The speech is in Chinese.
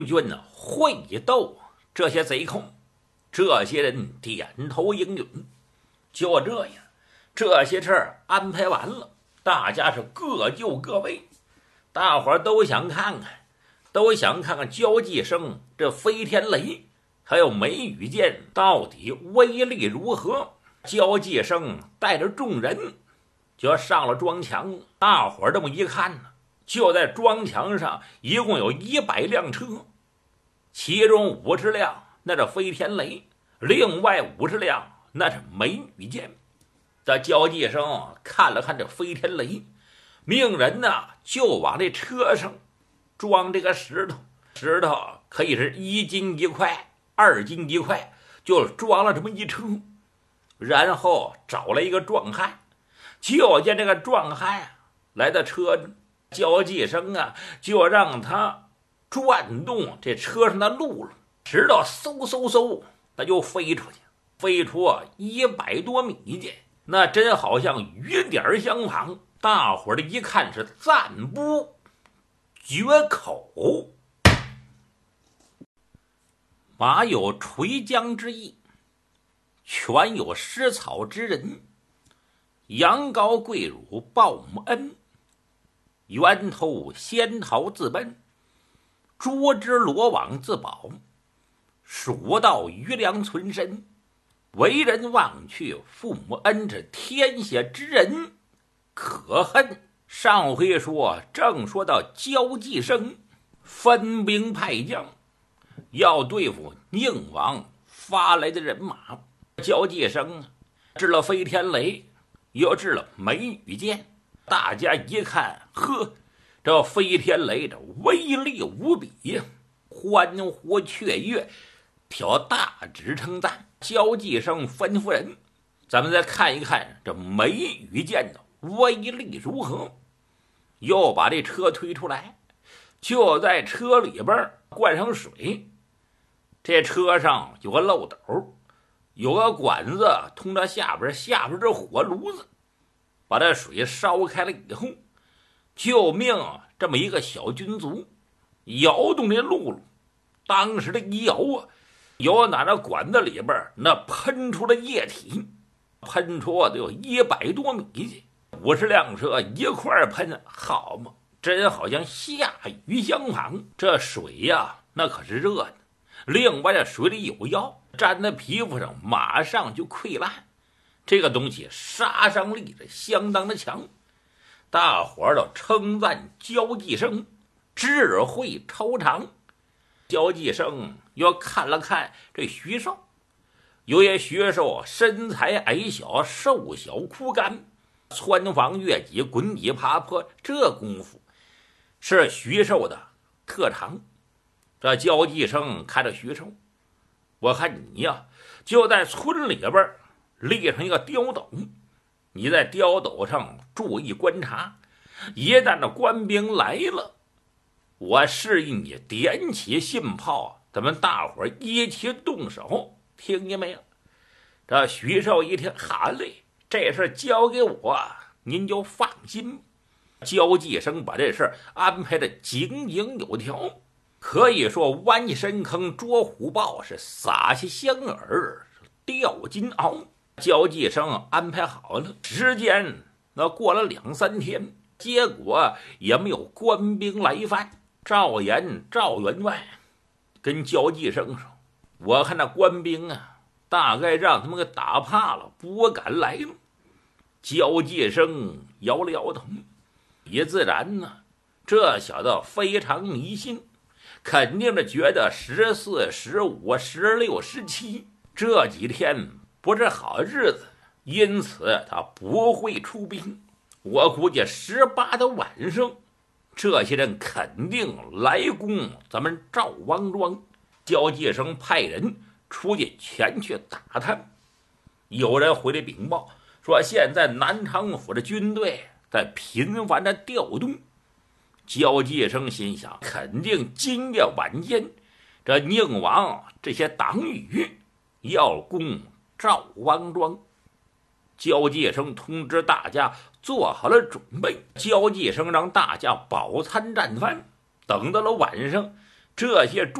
军呢会斗这些贼寇，这些人点头应允。就这样，这些事儿安排完了，大家是各就各位，大伙儿都想看看焦继生这飞天雷还有梅雨剑到底威力如何。焦继生带着众人就要上了庄墙，大伙儿这么一看呢，就在庄墙上一共有100辆车，其中50辆那是飞天雷，另外50辆那是梅雨剑。这焦继生看了看这飞天雷，命人呢就往这车上装这个石头，石头可以是1斤1块，2斤1块，就装了这么一车。然后找了一个壮汉，就见这个壮汉来到车上，焦继生啊就让他转动这车上的辘轳，石头嗖嗖嗖那就飞出去，飞出100多米去，那真好像雨点相仿。大伙儿的一看是赞不绝口。马有垂缰之意，犬有食草之人，羊羔跪乳报母恩，源头仙桃自奔，捉之罗网自保，蜀道余粮存身，为人忘去父母恩，这天下之人可恨。上回正说到焦继生分兵派将要对付宁王发来的人马，焦继生制了飞天雷，又制了梅雨剑。大家一看，呵，这飞天雷这威力无比呀，欢呼雀跃，挑大指称赞。焦继生吩咐人，咱们再看一看这梅雨剑的威力如何。又把这车推出来，就在车里边灌上水。这车上有个漏斗，有个管子通到下边这火炉子，把这水烧开了以后，就命这么一个小军卒摇动这辘轳。当时的一摇啊，有哪那管子里边那喷出了液体，喷出得有100多米去，50辆车一块喷，好嘛，真好像下雨相仿。这水呀那可是热的，另外这水里有药，粘在皮肤上马上就溃烂，这个东西杀伤力是相当的强。大伙儿都称赞焦继生智慧超常。焦继生又看了看这徐寿，有些徐寿身材矮小，瘦小枯干，蹿房跃脊，滚底爬坡，这功夫是徐寿的特长。这焦继生看着徐寿，我看你呀，就在村里边立上一个碉斗，你在碉斗上注意观察，一旦这官兵来了，我示意你点起信炮，咱们大伙儿一起动手，听见没有？这徐寿一听，好嘞，这事交给我，您就放心。焦继生把这事安排的井井有条，可以说弯下深坑捉虎豹，是撒下香饵钓金鳌。焦继生安排好了，时间那过了2、3天，结果也没有官兵来犯。赵岩赵员外跟焦继生说，我看那官兵啊，大概让他们给打怕了，不敢来了。焦继生摇了摇头，也自然呢，这小子非常迷信，肯定是觉得14、15、16、17这几天不是好日子，因此他不会出兵。我估计18的晚上，这些人肯定来攻咱们赵王庄。焦继生派人出去前去打探，有人回来禀报说，现在南昌府的军队在频繁的调动。焦继生心想，肯定今夜晚间这宁王这些党羽要攻赵王庄。焦继生通知大家做好了准备，焦继生让大家饱餐战饭，等到了晚上， 这些